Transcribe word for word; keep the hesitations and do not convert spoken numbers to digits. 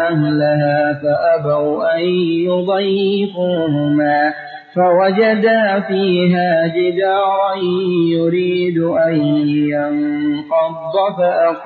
أهلها فأبوا أن يضيفوهما فوجدا فيها جدارا يريد أن ينقض فأقام